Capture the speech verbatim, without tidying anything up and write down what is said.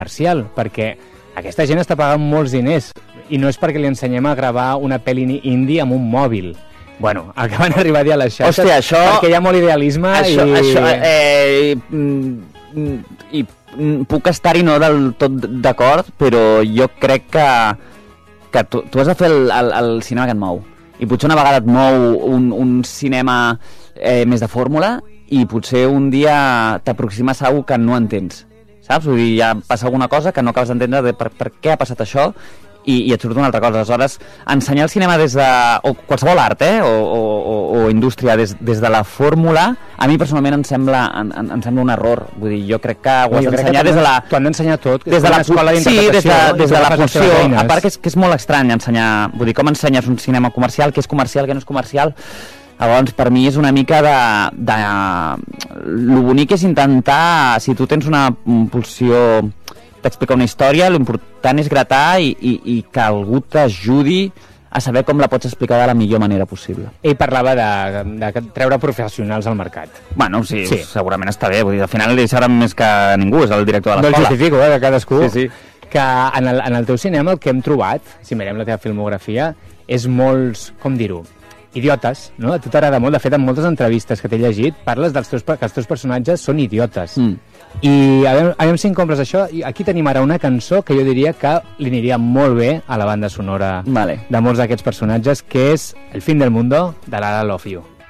comercial, perquè aquesta gent està pagant molts diners i no és perquè li ensenyem a gravar una pel·li indie amb un mòbil. Bueno, acaben arribar a dir a les xarxes. Hòstia, això... perquè hi ha molt idealisme això, i... Això, eh, i, i puc estar-hi no del tot d'acord, però jo crec que, que tu, tu has de fer el, el, el cinema que et mou. I potser una vegada et mou un, un cinema eh, més de fórmula i potser un dia t'aproximes a algú que no entens, saps? Vull dir, ja passa alguna cosa que no acabes d'entendre de per, per què ha passat això i, i et surt una altra cosa. Aleshores, ensenyar el cinema des de... o qualsevol art, eh? o, o, o indústria des, des de la fórmula, a mi personalment em sembla, em, em sembla un error. Vull dir, jo crec que ho has d'ensenyar des de la... T'ho han d'ensenyar tot, des de la escola d'interpretació. Sí, des de, des de la funció. A part que és, que és molt estrany ensenyar... Vull dir, com ensenyes un cinema comercial, què és comercial, què no és comercial... Llavors, per mi és una mica de... de... Lo bonic és intentar, si tu tens una pulsió d'explicar una història, l'important és gratar i, i, i que algú t'ajudi a saber com la pots explicar de la millor manera possible. Ell parlava de, de treure professionals al mercat. Bueno, sí, sí, segurament està bé. Vull dir, al final ell sabrà més que ningú, és el director de l'escola. No el justifico, eh, de cadascú. Sí, sí. Que en el, en el teu cinema el que hem trobat, si mirem la teva filmografia, és molts, com dir-ho, idiotes, no? A tu t'agrada molt. De fet, en moltes entrevistes que t'he llegit parles dels teus, que els teus personatges són idiotes. Mm. I a veure, a veure si em compres això. I aquí tenim ara una cançó que jo diria que li aniria molt bé a la banda sonora vale. de molts d'aquests personatges, que és El fin del mundo, de Lara Love You.